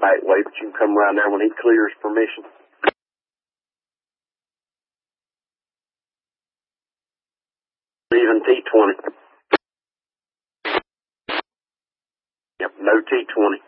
back way, but you can come around there when he clears permission. Leaving T20. Yep, no T20.